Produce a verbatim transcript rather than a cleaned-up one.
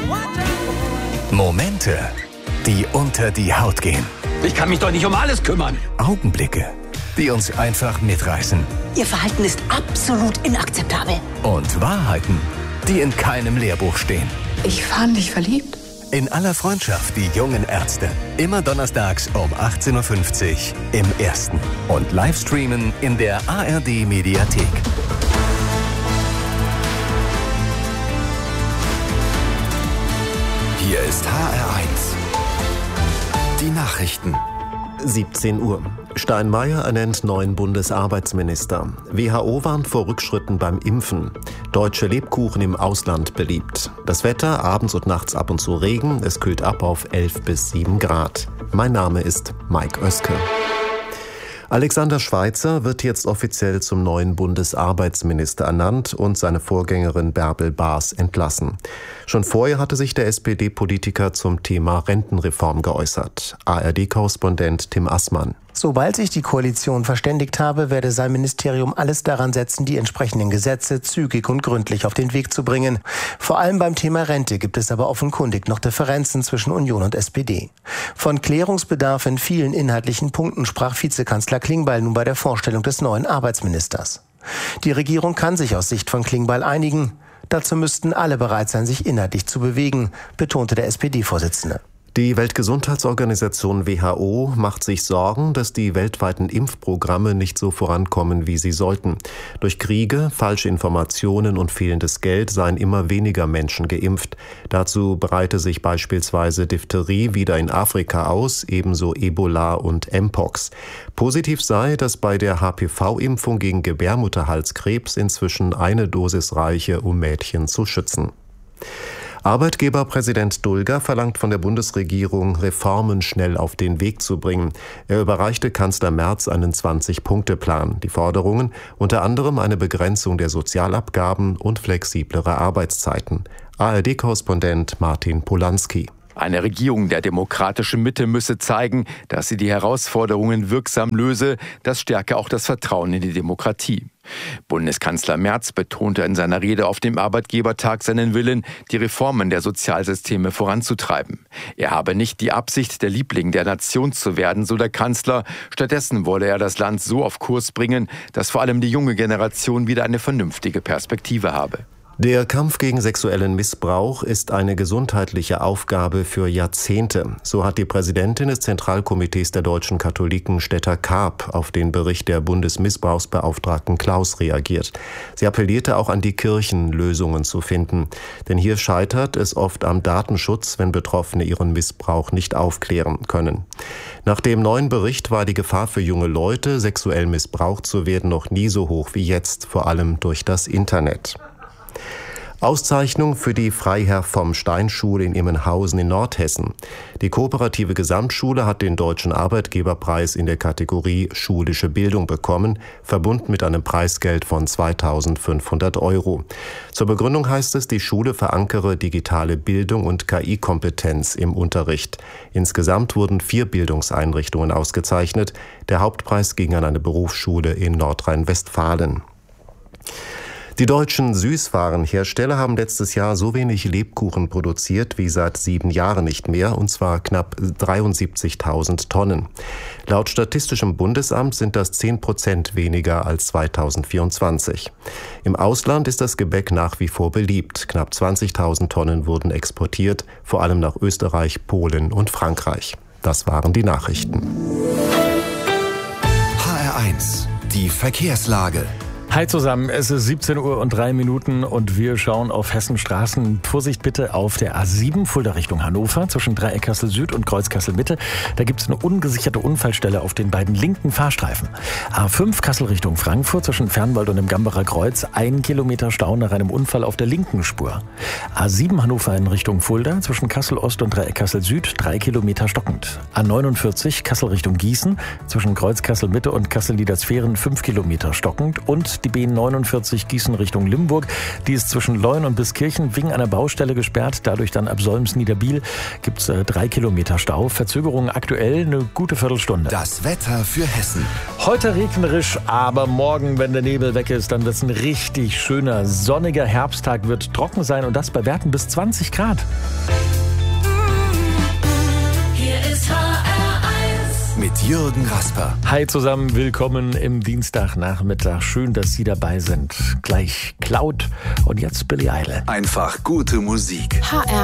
Momente, die unter die Haut gehen. Ich kann mich doch nicht um alles kümmern. Augenblicke, die uns einfach mitreißen. Ihr Verhalten ist absolut inakzeptabel. Und Wahrheiten, die in keinem Lehrbuch stehen. Ich fand dich verliebt. In aller Freundschaft, die jungen Ärzte. Immer donnerstags um achtzehn Uhr fünfzig im Ersten. Und Livestreamen in der A R D-Mediathek. Hier ist H R eins. Die Nachrichten. siebzehn Uhr. Steinmeier ernennt neuen Bundesarbeitsminister. W H O warnt vor Rückschritten beim Impfen. Deutsche Lebkuchen im Ausland beliebt. Das Wetter, abends und nachts ab und zu Regen. Es kühlt ab auf elf bis sieben Grad. Mein Name ist Mike Oeske. Alexander Schweitzer wird jetzt offiziell zum neuen Bundesarbeitsminister ernannt und seine Vorgängerin Bärbel Baas entlassen. Schon vorher hatte sich der S P D-Politiker zum Thema Rentenreform geäußert. A R D-Korrespondent Tim Assmann. Sobald sich die Koalition verständigt habe, werde sein Ministerium alles daran setzen, die entsprechenden Gesetze zügig und gründlich auf den Weg zu bringen. Vor allem beim Thema Rente gibt es aber offenkundig noch Differenzen zwischen Union und S P D. Von Klärungsbedarf in vielen inhaltlichen Punkten sprach Vizekanzler Klingbeil nun bei der Vorstellung des neuen Arbeitsministers. Die Regierung kann sich aus Sicht von Klingbeil einigen. Dazu müssten alle bereit sein, sich inhaltlich zu bewegen, betonte der S P D-Vorsitzende. Die Weltgesundheitsorganisation W H O macht sich Sorgen, dass die weltweiten Impfprogramme nicht so vorankommen, wie sie sollten. Durch Kriege, falsche Informationen und fehlendes Geld seien immer weniger Menschen geimpft. Dazu breite sich beispielsweise Diphtherie wieder in Afrika aus, ebenso Ebola und Mpox. Positiv sei, dass bei der H P V-Impfung gegen Gebärmutterhalskrebs inzwischen eine Dosis reiche, um Mädchen zu schützen. Arbeitgeberpräsident Dulger verlangt von der Bundesregierung, Reformen schnell auf den Weg zu bringen. Er überreichte Kanzler Merz einen zwanzig-Punkte-Plan. Die Forderungen unter anderem eine Begrenzung der Sozialabgaben und flexiblere Arbeitszeiten. A R D-Korrespondent Martin Polanski. Eine Regierung der demokratischen Mitte müsse zeigen, dass sie die Herausforderungen wirksam löse. Das stärke auch das Vertrauen in die Demokratie. Bundeskanzler Merz betonte in seiner Rede auf dem Arbeitgebertag seinen Willen, die Reformen der Sozialsysteme voranzutreiben. Er habe nicht die Absicht, der Liebling der Nation zu werden, so der Kanzler. Stattdessen wolle er das Land so auf Kurs bringen, dass vor allem die junge Generation wieder eine vernünftige Perspektive habe. Der Kampf gegen sexuellen Missbrauch ist eine gesundheitliche Aufgabe für Jahrzehnte. So hat die Präsidentin des Zentralkomitees der deutschen Katholiken Stetta Karp auf den Bericht der Bundesmissbrauchsbeauftragten Klaus reagiert. Sie appellierte auch an die Kirchen, Lösungen zu finden. Denn hier scheitert es oft am Datenschutz, wenn Betroffene ihren Missbrauch nicht aufklären können. Nach dem neuen Bericht war die Gefahr für junge Leute, sexuell missbraucht zu werden, noch nie so hoch wie jetzt, vor allem durch das Internet. Auszeichnung für die Freiherr vom Stein-Schule in Immenhausen in Nordhessen. Die kooperative Gesamtschule hat den Deutschen Arbeitgeberpreis in der Kategorie Schulische Bildung bekommen, verbunden mit einem Preisgeld von zweitausendfünfhundert Euro. Zur Begründung heißt es, die Schule verankere digitale Bildung und K I-Kompetenz im Unterricht. Insgesamt wurden vier Bildungseinrichtungen ausgezeichnet. Der Hauptpreis ging an eine Berufsschule in Nordrhein-Westfalen. Die deutschen Süßwarenhersteller haben letztes Jahr so wenig Lebkuchen produziert wie seit sieben Jahren nicht mehr, und zwar knapp dreiundsiebzigtausend Tonnen. Laut Statistischem Bundesamt sind das zehn Prozent weniger als zweitausendvierundzwanzig. Im Ausland ist das Gebäck nach wie vor beliebt. Knapp zwanzigtausend Tonnen wurden exportiert, vor allem nach Österreich, Polen und Frankreich. Das waren die Nachrichten. H R eins, die Verkehrslage. Hi zusammen, es ist siebzehn Uhr und drei Minuten und wir schauen auf Hessenstraßen. Vorsicht bitte auf der A sieben, Fulda Richtung Hannover, zwischen Dreieckkassel Süd und Kreuzkassel Mitte. Da gibt es eine ungesicherte Unfallstelle auf den beiden linken Fahrstreifen. A fünf, Kassel Richtung Frankfurt, zwischen Fernwald und dem Gambacher Kreuz, ein Kilometer Stau nach einem Unfall auf der linken Spur. A sieben, Hannover in Richtung Fulda, zwischen Kassel Ost und Dreieckkassel Süd, drei Kilometer stockend. A neunundvierzig, Kassel Richtung Gießen, zwischen Kreuzkassel Mitte und Kassel Niedersferen, fünf Kilometer stockend. Und die B neunundvierzig Gießen Richtung Limburg. Die ist zwischen Leun und Biskirchen wegen einer Baustelle gesperrt. Dadurch dann ab Solms-Niederbiel gibt es äh, drei Kilometer Stau. Verzögerungen aktuell eine gute Viertelstunde. Das Wetter für Hessen. Heute regnerisch, aber morgen, wenn der Nebel weg ist, dann wird es ein richtig schöner, sonniger Herbsttag, wird trocken sein und das bei Werten bis zwanzig Grad. Hier ist H R eins mit Jürgen Rasper. Hi zusammen, willkommen im Dienstagnachmittag. Schön, dass Sie dabei sind. Gleich Cloud und jetzt Billie Eilish. Einfach gute Musik. H R